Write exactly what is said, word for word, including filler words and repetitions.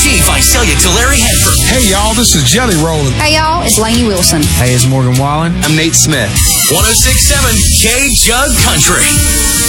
Chief, I sell you to Larry Hanford. Hey, y'all, this is Jelly Roll. Hey, y'all, it's Lainey Wilson. Hey, it's Morgan Wallen. I'm Nate Smith. one oh six point seven K Jug Country.